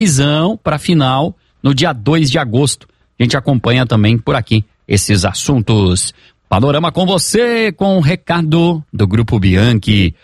Visão para a final no dia 2 de agosto. A gente acompanha também por aqui esses assuntos. Panorama com você, com o recado do Grupo Bianchi.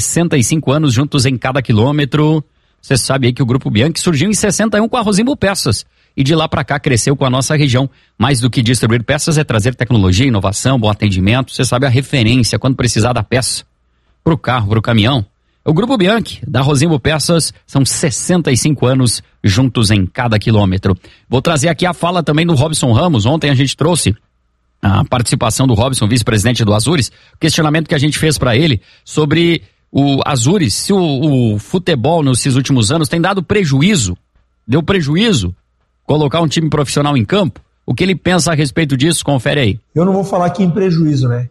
65 anos juntos em cada quilômetro. Você sabe aí que o Grupo Bianchi surgiu em 61 com a Rosimbo Peças. E de lá para cá cresceu com a nossa região. Mais do que distribuir peças é trazer tecnologia, inovação, bom atendimento. Você sabe a referência quando precisar da peça. Para o carro, para o caminhão. O Grupo Bianchi, da Rosimbo Peças, são 65 anos juntos em cada quilômetro. Vou trazer aqui a fala também do Robson Ramos. Ontem a gente trouxe a participação do Robson, vice-presidente do Azures, o questionamento que a gente fez para ele sobre o Azures, se o futebol nesses últimos anos tem dado prejuízo, deu prejuízo colocar um time profissional em campo. O que ele pensa a respeito disso? Confere aí. Eu não vou falar aqui em prejuízo, né?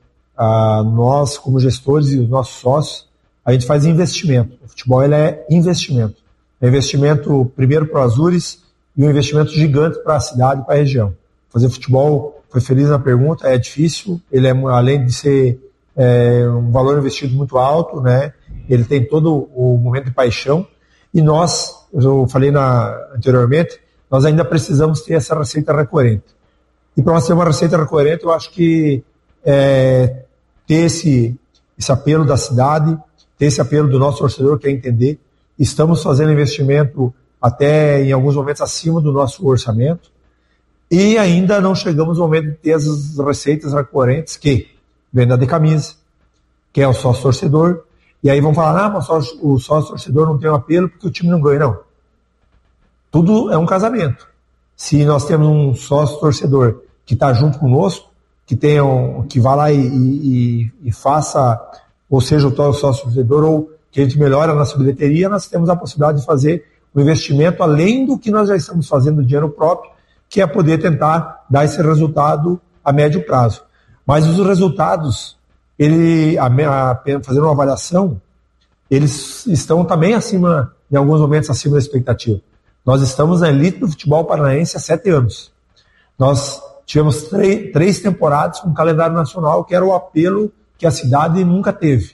Nós, como gestores e os nossos sócios, a gente faz investimento. O futebol, ele é investimento. É investimento primeiro para o Azures e um investimento gigante para a cidade e para a região. Fazer futebol, foi feliz na pergunta, é difícil. Ele é, além de ser um valor investido muito alto, né? Ele tem todo o momento de paixão. E nós, eu falei anteriormente, nós ainda precisamos ter essa receita recorrente. E para nós ter uma receita recorrente, eu acho que ter esse apelo da cidade, ter esse apelo do nosso torcedor, que é entender. Estamos fazendo investimento até em alguns momentos acima do nosso orçamento e ainda não chegamos no momento de ter as receitas recorrentes, que venda de camisa, que é o sócio torcedor, e aí vão falar, mas o sócio torcedor não tem um apelo porque o time não ganha. Não. Tudo é um casamento. Se nós temos um sócio torcedor que está junto conosco, que vá lá e faça, ou seja, o sócio torcedor, ou que a gente melhora a nossa bilheteria, nós temos a possibilidade de fazer um investimento além do que nós já estamos fazendo de dinheiro próprio, que é poder tentar dar esse resultado a médio prazo. Mas os resultados, fazendo uma avaliação, eles estão também acima, em alguns momentos, acima da expectativa. Nós estamos na elite do futebol paranaense há 7 anos. Nós tivemos 3 temporadas com calendário nacional, que era o apelo que a cidade nunca teve.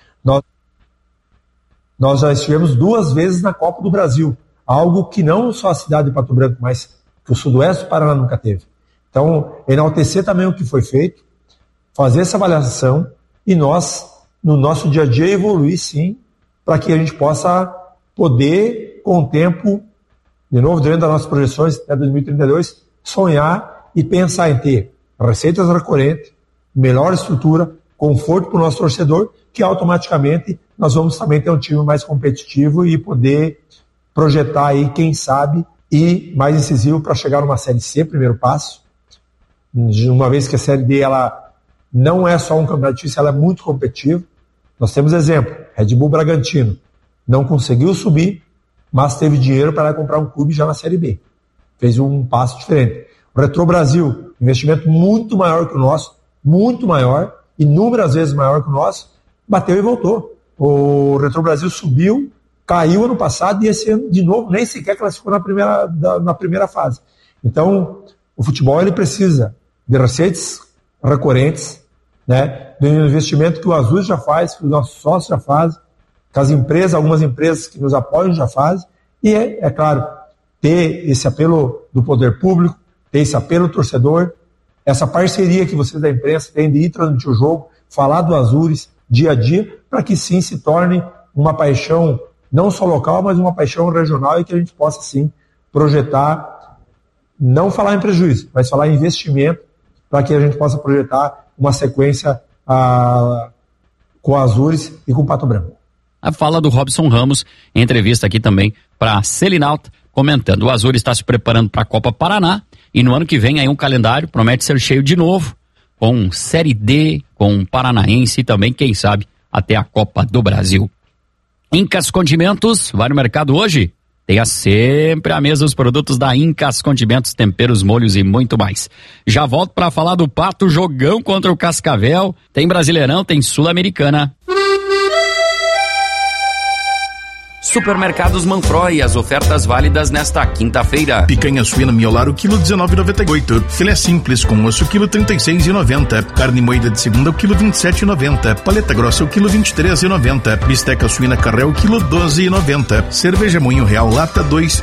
Nós já estivemos 2 vezes na Copa do Brasil, algo que não só a cidade de Pato Branco, mas que o sudoeste do Paraná nunca teve. Então, enaltecer também o que foi feito, fazer essa avaliação e nós, no nosso dia a dia, evoluir sim, para que a gente possa poder, com o tempo, de novo, dentro das nossas projeções até 2032, sonhar e pensar em ter receitas recorrentes, melhor estrutura, conforto para o nosso torcedor, que automaticamente nós vamos também ter um time mais competitivo e poder projetar aí, quem sabe, e mais incisivo para chegar numa Série C, primeiro passo. Uma vez que a Série D ela não é só um campeonato difícil, ela é muito competitiva. Nós temos exemplo, Red Bull Bragantino não conseguiu subir, mas teve dinheiro para comprar um clube já na Série B. Fez um passo diferente. O Retro Brasil, investimento muito maior que o nosso, muito maior, inúmeras vezes maior que o nosso, bateu e voltou. O Retro Brasil subiu, caiu ano passado e esse ano, de novo, nem sequer classificou na primeira fase. Então, o futebol ele precisa de receitas recorrentes, né, do investimento que o Azul já faz, que os nossos sócios já fazem, que as empresas, algumas empresas que nos apoiam já fazem, e é claro, ter esse apelo do poder público, ter esse apelo do torcedor, essa parceria que vocês da imprensa têm de ir transmitir o jogo, falar do Azures dia a dia, para que sim se torne uma paixão não só local, mas uma paixão regional e que a gente possa sim projetar, não falar em prejuízo, mas falar em investimento, para que a gente possa projetar uma sequência com a Azures e com o Pato Branco. A fala do Robson Ramos, em entrevista aqui também para a Selinalta, comentando, o Azures está se preparando para a Copa Paraná e no ano que vem aí um calendário promete ser cheio de novo, com Série D, com Paranaense e também, quem sabe, até a Copa do Brasil. Incas Condimentos, vai no mercado hoje? Tenha sempre à mesa os produtos da Incas Condimentos, temperos, molhos e muito mais. Já volto para falar do Pato, jogão contra o Cascavel, tem Brasileirão, tem Sul-Americana. Supermercados Manfroy, as ofertas válidas nesta quinta-feira. Picanha suína miolar, o quilo 19,98. Filé simples com osso, quilo 36,90. Carne moída de segunda, o quilo 27,90. Paleta grossa, o quilo 23,90. Bisteca suína carré, o quilo 12,90. Cerveja Moinho Real, lata 2,70.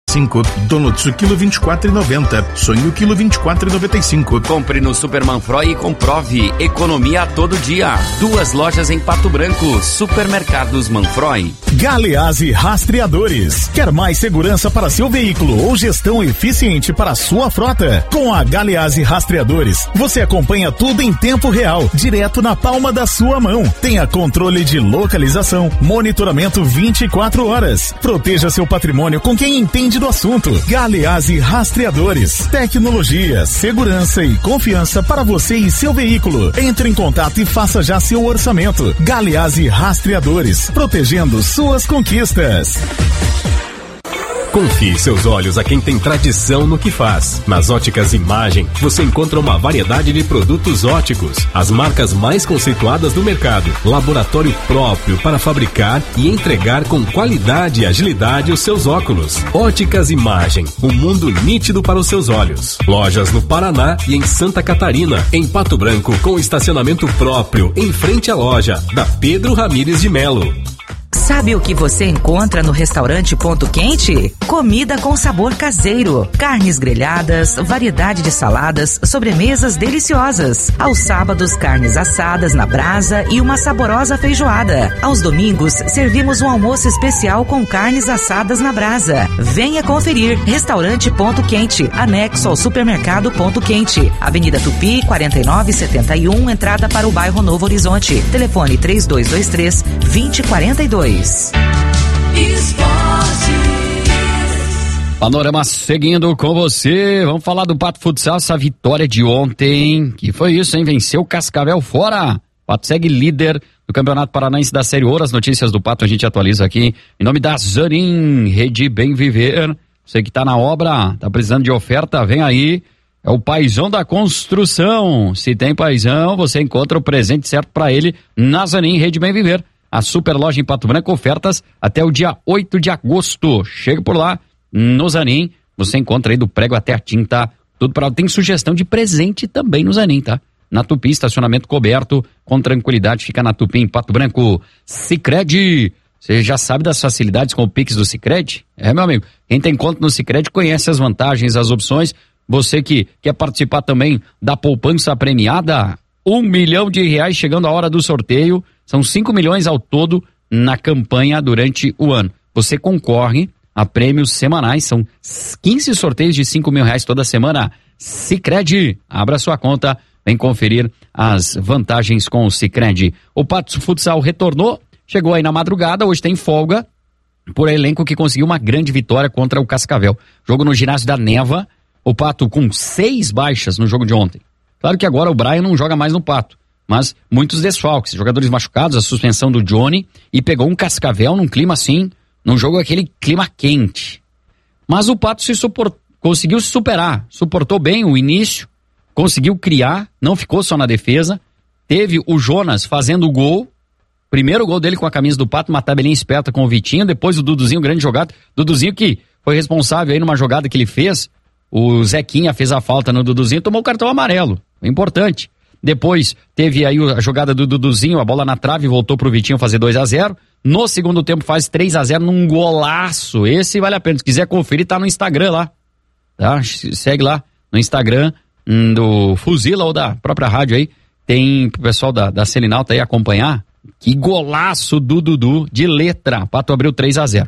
Donuts o quilo 24,90. Sonho o quilo 24,95. Compre no Super Manfroy e comprove economia a todo dia. 2 lojas em Pato Branco. Supermercados Manfroy. Galeazzi Rastreadores. Quer mais segurança para seu veículo ou gestão eficiente para sua frota? Com a Galeazzi Rastreadores, você acompanha tudo em tempo real, direto na palma da sua mão. Tenha controle de localização, monitoramento 24 horas. Proteja seu patrimônio com quem entende do assunto. Galeazzi Rastreadores. Tecnologia, segurança e confiança para você e seu veículo. Entre em contato e faça já seu orçamento. Galeazzi Rastreadores. Protegendo suas conquistas. Confie seus olhos a quem tem tradição no que faz. Nas Óticas Imagem, você encontra uma variedade de produtos óticos, as marcas mais conceituadas do mercado, laboratório próprio para fabricar e entregar com qualidade e agilidade os seus óculos. Óticas Imagem, um mundo nítido para os seus olhos. Lojas no Paraná e em Santa Catarina, em Pato Branco, com estacionamento próprio em frente à loja da Pedro Ramires de Melo. Sabe o que você encontra no restaurante Ponto Quente? Comida com sabor caseiro, carnes grelhadas, variedade de saladas, sobremesas deliciosas. Aos sábados, carnes assadas na brasa e uma saborosa feijoada. Aos domingos, servimos um almoço especial com carnes assadas na brasa. Venha conferir. Restaurante Ponto Quente, anexo ao supermercado Ponto Quente. Avenida Tupi, 4971, entrada para o bairro Novo Horizonte. Telefone 3223-2042. Panorama seguindo com você. Vamos falar do Pato Futsal, essa vitória de ontem. Que foi isso, hein? Venceu o Cascavel fora. Pato segue líder do Campeonato Paranaense da Série Ouro. As notícias do Pato a gente atualiza aqui em nome da Zanin, Rede Bem Viver. Você que tá na obra, tá precisando de oferta, vem aí. É o paizão da construção. Se tem paizão, você encontra o presente certo para ele na Zanin, Rede Bem Viver. A super loja em Pato Branco, ofertas até o dia 8 de agosto. Chega por lá, no Zanin, você encontra aí do prego até a tinta, tudo para. Tem sugestão de presente também no Zanin, tá? Na Tupi, estacionamento coberto, com tranquilidade, fica na Tupi, em Pato Branco. Sicredi, você já sabe das facilidades com o Pix do Sicredi? É, meu amigo, quem tem conta no Sicredi conhece as vantagens, as opções. Você que quer participar também da poupança premiada, R$1 milhão chegando a hora do sorteio. São 5 milhões ao todo na campanha durante o ano. Você concorre a prêmios semanais, são 15 sorteios de R$5 mil toda semana. Sicredi, abra sua conta, vem conferir as vantagens com o Sicredi. O Pato Futsal retornou, chegou aí na madrugada, hoje tem folga, por elenco que conseguiu uma grande vitória contra o Cascavel. Jogo no ginásio da Neva, o Pato com 6 baixas no jogo de ontem. Claro que agora o Brian não joga mais no Pato, mas muitos desfalques, jogadores machucados, a suspensão do Johnny, e pegou um Cascavel num clima assim, num jogo aquele clima quente. Mas o Pato conseguiu se superar, suportou bem o início, conseguiu criar, não ficou só na defesa, teve o Jonas fazendo o gol, primeiro gol dele com a camisa do Pato, uma tabelinha esperta com o Vitinho, depois o Duduzinho, grande jogada, Duduzinho que foi responsável aí numa jogada que ele fez, o Zequinha fez a falta no Duduzinho, tomou o cartão amarelo, importante. Depois teve aí a jogada do Duduzinho, a bola na trave, voltou pro Vitinho fazer 2-0. No segundo tempo faz 3-0 num golaço. Esse vale a pena. Se quiser conferir, tá no Instagram lá. Tá? Segue lá no Instagram do Fuzila ou da própria rádio aí. Tem pro pessoal da Selinalta aí acompanhar. Que golaço do Dudu de letra. Pato abriu 3-0.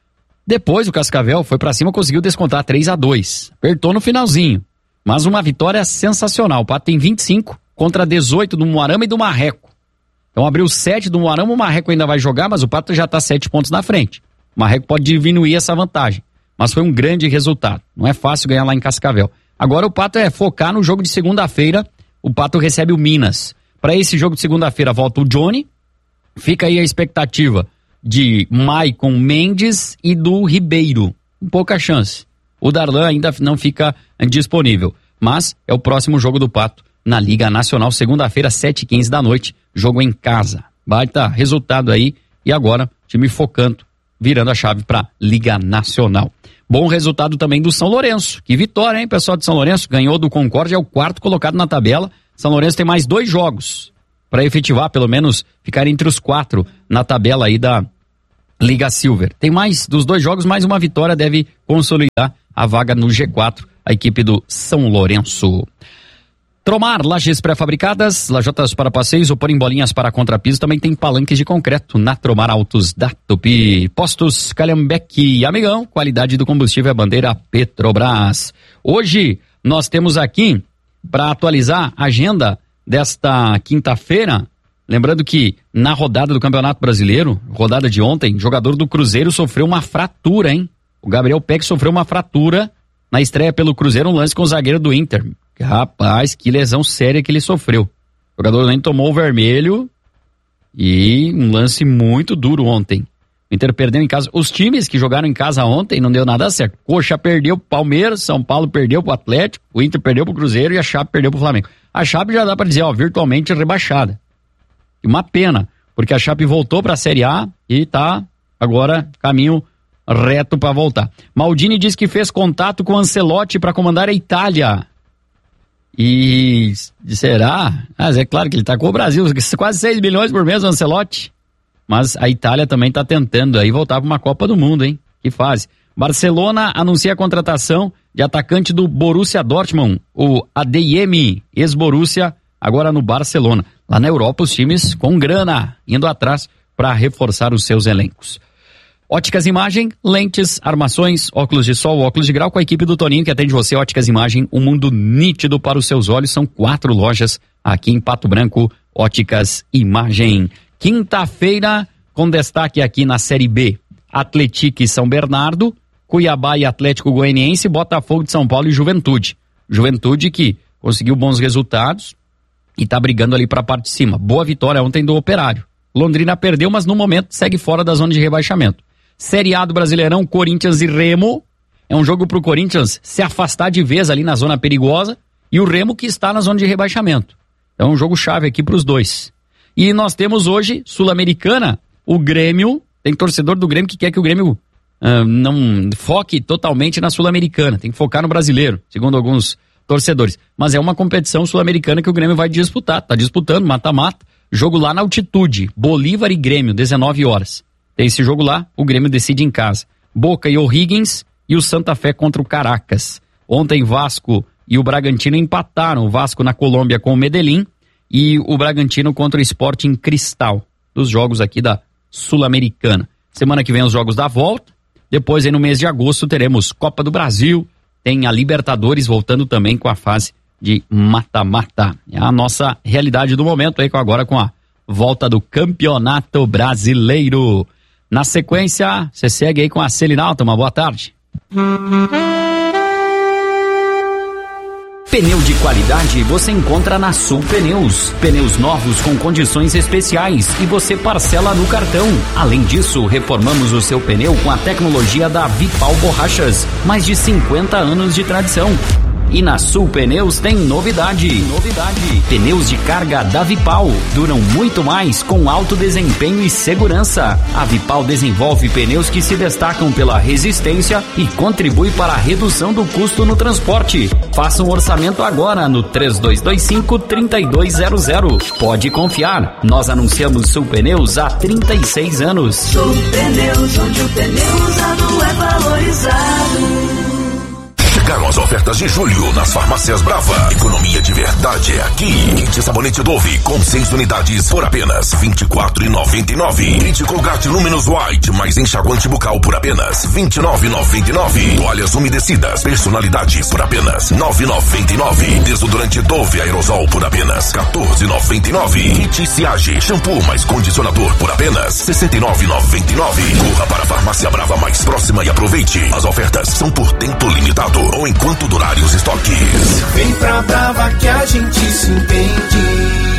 Depois o Cascavel foi pra cima, conseguiu descontar 3-2. Apertou no finalzinho. Mas uma vitória sensacional. O Pato tem 25 contra 18 do Moarama e do Marreco. Então abriu 7 do Moarama, o Marreco ainda vai jogar, mas o Pato já está 7 pontos na frente. O Marreco pode diminuir essa vantagem. Mas foi um grande resultado. Não é fácil ganhar lá em Cascavel. Agora o Pato é focar no jogo de segunda-feira. O Pato recebe o Minas. Para esse jogo de segunda-feira volta o Johnny. Fica aí a expectativa de Maicon Mendes e do Ribeiro. Pouca chance. O Darlan ainda não fica disponível. Mas é o próximo jogo do Pato na Liga Nacional, segunda-feira, 7h15 da noite, jogo em casa. Baita resultado aí, e agora, time focando, virando a chave para Liga Nacional. Bom resultado também do São Lourenço. Que vitória, hein, pessoal de São Lourenço? Ganhou do Concórdia, é o 4º colocado na tabela. São Lourenço tem mais 2 jogos para efetivar, pelo menos, ficar entre os 4 na tabela aí Liga Silver. Tem mais dos 2 jogos, mais uma vitória deve consolidar a vaga no G4, a equipe do São Lourenço. Tromar, lajes pré-fabricadas, lajotas para passeios ou porem bolinhas para contrapiso, também tem palanques de concreto na Tromar Autos da Tupi. Postos Calhambeque, amigão, qualidade do combustível é bandeira Petrobras. Hoje nós temos aqui, para atualizar a agenda desta quinta-feira, lembrando que na rodada do Campeonato Brasileiro, rodada de ontem, jogador do Cruzeiro sofreu uma fratura, hein? O Gabriel Peck sofreu uma fratura na estreia pelo Cruzeiro, um lance com o zagueiro do Inter. Rapaz, que lesão séria que ele sofreu. O jogador nem tomou o vermelho e um lance muito duro ontem. O Inter perdeu em casa. Os times que jogaram em casa ontem não deu nada certo. Coxa perdeu pro Palmeiras, São Paulo perdeu pro Atlético, o Inter perdeu pro Cruzeiro e a Chape perdeu pro Flamengo. A Chape já dá pra dizer, virtualmente rebaixada. E uma pena, porque a Chape voltou pra Série A e tá agora caminho reto pra voltar. Maldini diz que fez contato com Ancelotti pra comandar a Itália. E será? Mas é claro que ele tá com o Brasil, quase 6 milhões por mês o Ancelotti. Mas a Itália também tá tentando aí voltar para uma Copa do Mundo, hein? Que fase. Barcelona anuncia a contratação de atacante do Borussia Dortmund, o Adeyemi, ex-Borussia, agora no Barcelona. Lá na Europa os times com grana, indo atrás para reforçar os seus elencos. Óticas Imagem, lentes, armações, óculos de sol, óculos de grau com a equipe do Toninho que atende você. Óticas Imagem, um mundo nítido para os seus olhos. São 4 lojas aqui em Pato Branco. Óticas Imagem. Quinta-feira, com destaque aqui na Série B. Atlético e São Bernardo, Cuiabá e Atlético Goianiense, Botafogo de São Paulo e Juventude. Juventude que conseguiu bons resultados e tá brigando ali para a parte de cima. Boa vitória ontem do Operário. Londrina perdeu, mas no momento segue fora da zona de rebaixamento. Série A do Brasileirão, Corinthians e Remo. É um jogo pro Corinthians se afastar de vez ali na zona perigosa e o Remo que está na zona de rebaixamento. Então é um jogo chave aqui pros dois. E nós temos hoje, Sul-Americana, o Grêmio, tem torcedor do Grêmio que quer que o Grêmio não foque totalmente na Sul-Americana, tem que focar no brasileiro, segundo alguns torcedores. Mas é uma competição sul-americana que o Grêmio vai disputar, tá disputando, mata-mata, jogo lá na altitude, Bolívar e Grêmio, 19 horas. Tem esse jogo lá, o Grêmio decide em casa. Boca e O'Higgins e o Santa Fé contra o Caracas. Ontem Vasco e o Bragantino empataram, o Vasco na Colômbia com o Medellín e o Bragantino contra o Sporting Cristal, dos jogos aqui da Sul-Americana. Semana que vem os jogos da volta, depois aí no mês de agosto teremos Copa do Brasil, tem a Libertadores voltando também com a fase de mata-mata. É a nossa realidade do momento aí agora com a volta do Campeonato Brasileiro. Na sequência, você segue aí com a Selinalta, uma boa tarde. Pneu de qualidade você encontra na Sul Pneus. Pneus novos com condições especiais e você parcela no cartão. Além disso, reformamos o seu pneu com a tecnologia da Vipal Borrachas. Mais de 50 anos de tradição. E na Sul Pneus tem novidade. Pneus de carga da Vipal duram muito mais com alto desempenho e segurança. A Vipal desenvolve pneus que se destacam pela resistência e contribui para a redução do custo no transporte. Faça um orçamento agora no 3225-3200. Pode confiar, nós anunciamos Sul Pneus há 36 anos. Sul Pneus, onde o pneu usado é valorizado. Chegaram as ofertas de julho nas farmácias Brava. Economia de verdade é aqui. Kit sabonete Dove com 6 unidades por apenas R$ 24,99. Kit Colgate Luminous White mais enxaguante bucal por apenas R$ 29,99. Toalhas umedecidas personalidade por apenas R$ 9,99. Desodorante Dove Aerosol por apenas R$ 14,99. Kit Siage shampoo mais condicionador por apenas R$ 69,99. Corra para a farmácia Brava mais próxima e aproveite. As ofertas são por tempo limitado ou enquanto durarem os estoques. Vem pra Brava que a gente se entende.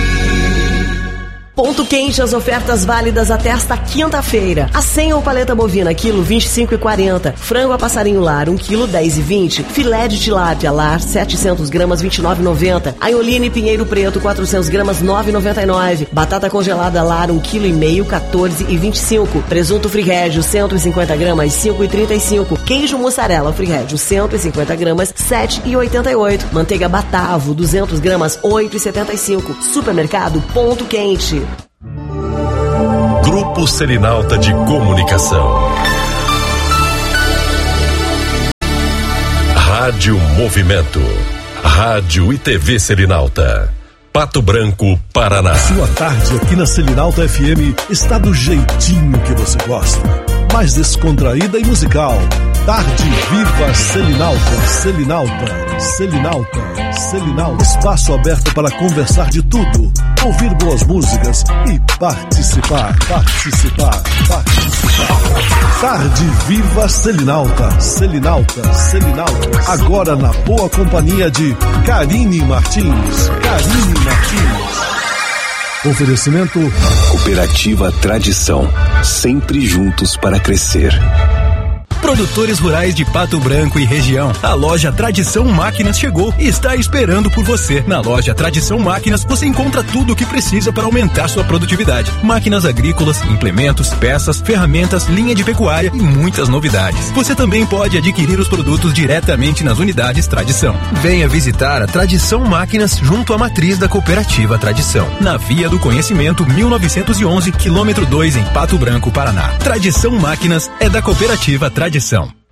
Ponto Quente, as ofertas válidas até esta quinta-feira. A senha ou paleta bovina, quilo 25,40. Frango a passarinho lar, 1 quilo 10,20. Filé de tilápia lar, 700 gramas, 29,90. Aioline Pinheiro Preto, 400 gramas, 9,99. Batata congelada lar, 1 quilo e meio, 14,25. Presunto Frigégio, 150 gramas, 5,35. Queijo mussarela Frigégio, 150 gramas, 7,88. Manteiga Batavo, 200 gramas, 8,75. Supermercado Ponto Quente. Grupo Selinalta de Comunicação. Rádio Movimento. Rádio e TV Selinalta. Pato Branco, Paraná. Sua tarde aqui na Selinalta FM está do jeitinho que você gosta. Mais descontraída e musical. Tarde Viva Selinalta. Selinalta. Selinalta. Selinalta. Espaço aberto para conversar de tudo, ouvir boas músicas e participar. Tarde Viva Selinalta. Selinalta. Selinalta. Agora na boa companhia de Karine Martins. Oferecimento Cooperativa Tradição, sempre juntos para crescer. Produtores rurais de Pato Branco e região. A loja Tradição Máquinas chegou e está esperando por você. Na loja Tradição Máquinas você encontra tudo o que precisa para aumentar sua produtividade. Máquinas agrícolas, implementos, peças, ferramentas, linha de pecuária e muitas novidades. Você também pode adquirir os produtos diretamente nas unidades Tradição. Venha visitar a Tradição Máquinas junto à matriz da Cooperativa Tradição. Na Via do Conhecimento 1911, quilômetro 2 em Pato Branco, Paraná. Tradição Máquinas é da Cooperativa Tradição.